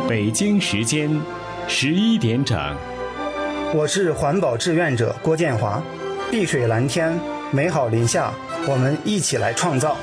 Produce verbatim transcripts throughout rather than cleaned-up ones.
北京时间十一点整， 我是环保志愿者郭建华。碧水蓝天，美好林下，我们一起来创造。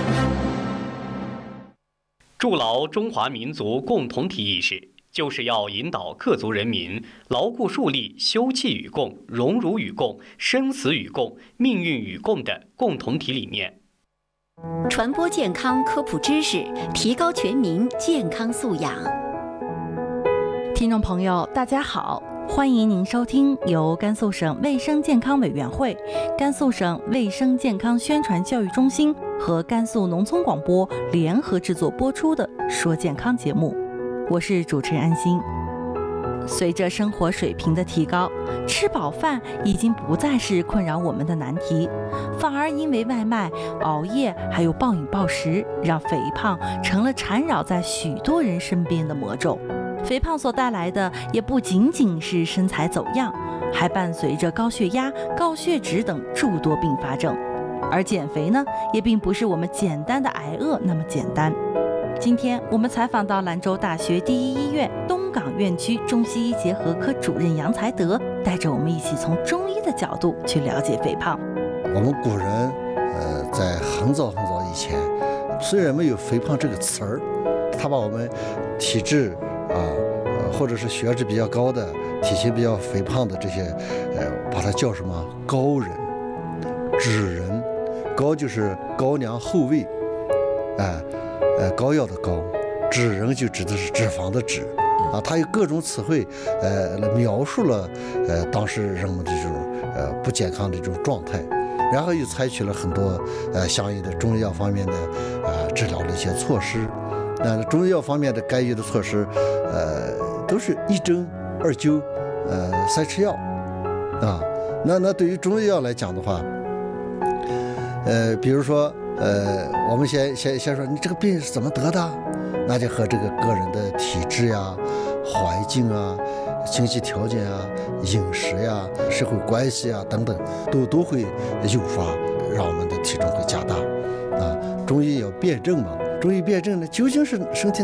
筑牢中华民族共同体意识，就是要引导各族人民牢固树立休戚与共、荣辱与共、生死与共、命运与共的共同体理念， 传播健康科普知识，提高全民健康素养。 听众朋友，大家好，欢迎您收听由甘肃省卫生健康委员会、甘肃省卫生健康宣传教育中心和甘肃农村广播联合制作播出的《说健康》节目，我是主持人安心。随着生活水平的提高，吃饱饭已经不再是困扰我们的难题，反而因为外卖、熬夜还有暴饮暴食，让肥胖成了缠绕在许多人身边的魔咒。肥胖所带来的也不仅仅是身材走样，还伴随着高血压、高血脂等诸多并发症。而减肥呢，也并不是我们简单的挨饿那么简单。今天我们采访到兰州大学第一医院东港院区中西医结合科主任杨才德，带着我们一起从中医的角度去了解肥胖。 我们古人呃，在很早很早以前，虽然没有肥胖这个词儿，他把我们体质啊，呃，或者是血脂比较高的、体型比较肥胖的这些，呃，把它叫什么高人、脂人。高就是高粱后味，哎、呃，呃，膏药的膏；脂人就指的是脂肪的脂，啊，它有各种词汇，呃，来描述了呃当时人们的这种呃不健康的这种状态，然后又采取了很多呃相应的中医药方面的呃治疗的一些措施。那中医药方面的该有的措施，呃，都是一针二灸，呃，三吃药，啊，那那对于中医药来讲的话，呃，比如说，呃，我们先先先说你这个病是怎么得的，那就和这个个人的体质呀、环境啊、经济条件啊、饮食呀、社会关系啊等等，都都会诱发让我们的体重会加大，啊，中医要辩证嘛。中医辩证呢，究竟是身体